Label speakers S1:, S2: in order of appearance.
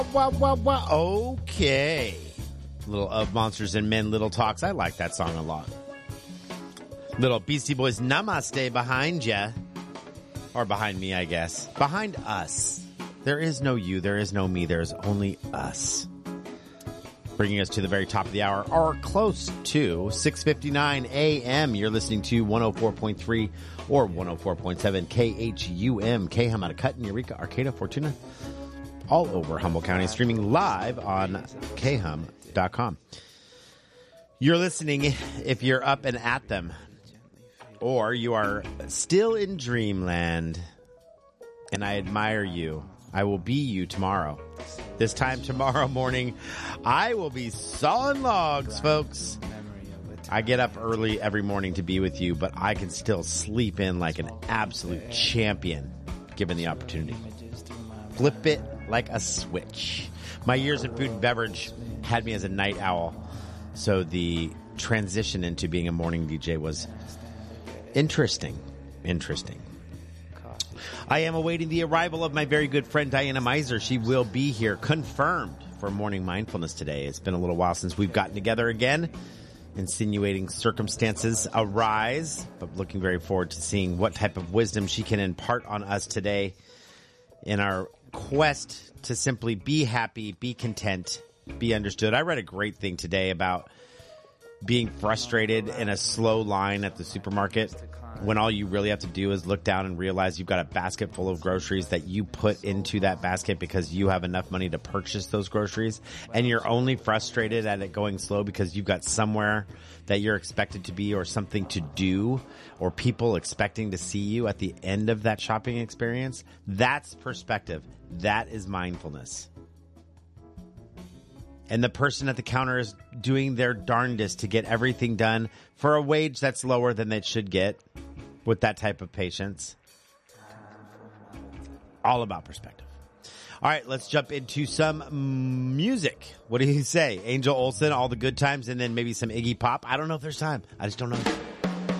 S1: Okay. Little of Monsters and Men, Little Talks. I like that song a lot. Little Beastie Boys Namaste behind ya. Or behind me, I guess. Behind us. There is no you. There is no me. There's only us. Bringing us to the very top of the hour, or close to 6:59 a.m. You're listening to 104.3 or 104.7 KHUM, KHUM out of Cutten, Eureka, Arcata, Fortuna, all over Humboldt County, streaming live on khum.com. You're listening if you're up and at them, or you are still in dreamland, and I admire you. I will be you tomorrow. This time tomorrow morning, I will be sawing logs, folks. I get up early every morning to be with you, but I can still sleep in like an absolute champion, given the opportunity. Flip it like a switch. My years in food and beverage had me as a night owl, so the transition into being a morning DJ was interesting. I am awaiting the arrival of my very good friend Diana Miser. She will be here, confirmed, for Morning Mindfulness today. It's been a little while since we've gotten together again. Insinuating circumstances arise, but looking very forward to seeing what type of wisdom she can impart on us today in our quest to simply be happy, be content, be understood. I read a great thing today about being frustrated in a slow line at the supermarket when all you really have to do is look down and realize you've got a basket full of groceries that you put into that basket because you have enough money to purchase those groceries, and you're only frustrated at it going slow because you've got somewhere that you're expected to be or something to do or people expecting to see you at the end of that shopping experience. That's perspective. That is mindfulness. And the person at the counter is doing their darndest to get everything done for a wage that's lower than they should get with that type of patience. All about perspective. All right, let's jump into some music. What do you say? Angel Olsen, All the Good Times, and then maybe some Iggy Pop. I don't know if there's time. I just don't know.